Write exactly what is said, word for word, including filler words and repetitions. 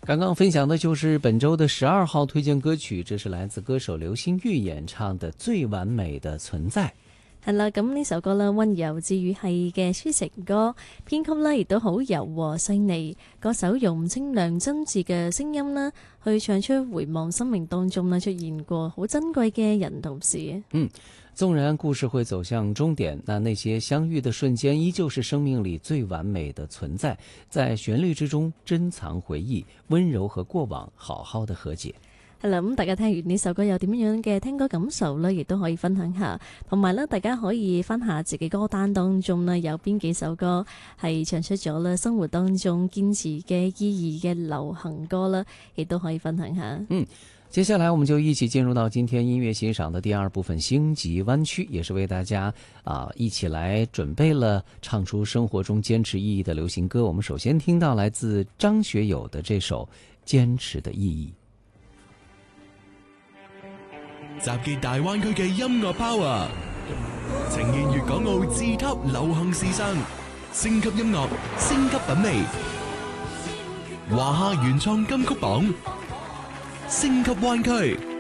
刚剛分享的就是本周的十二號推薦歌曲，這是來自歌手劉心玉演唱的《最完美的存在》。 係啦，咁呢首歌啦，溫柔治愈系嘅抒情歌，編曲呢亦都好柔和細膩，歌手用清亮真摯嘅聲音啦，去唱出回望生命當中呢出現過好珍貴嘅人同事。 嗯，縱然故事會走向終點，那那些相遇的瞬間依舊是生命裡最完美的存在，在旋律之中珍藏回憶，溫柔和過往好好的和解。 係啦，咁大家聽完呢首歌有點樣嘅聽歌感受呢？亦都可以分享下，同埋呢，大家可以翻下自己歌單當中呢，有邊幾首歌係唱出咗呢生活當中堅持嘅意義嘅流行歌啦，亦都可以分享下。 嗯，接下來我們就一起進入到今天音樂欣賞的第二部分星級灣區，也是為大家啊一起來準備了唱出生活中堅持意義的流行歌。我們首先聽到來自張學友的這首《堅持的意義》。 集結大灣區嘅音樂 power， 呈現粵港澳自級流行時尚，升級音樂，升級品味，華夏原創金曲榜，升級灣區。